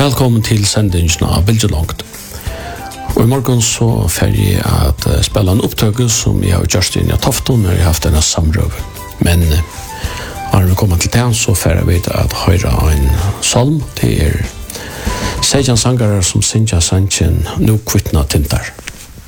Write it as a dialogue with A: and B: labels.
A: Velkommen til sendingen av Bilgelongt. Og i morgen så fer jeg at spille en opptøk som jeg har gjort inn i Tofton når jeg har haft denne samrøve. Men når vi kommer til den så fer jeg vidt at høre en salm til Sejan sangare som synger sangen «Nu kvittna tintar».